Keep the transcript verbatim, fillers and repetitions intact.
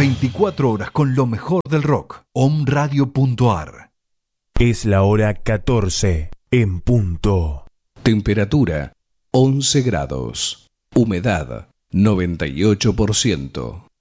veinticuatro horas con lo mejor del rock. Omradio punto ar. Es la hora catorce en punto. Temperatura once grados. Humedad noventa y ocho por ciento.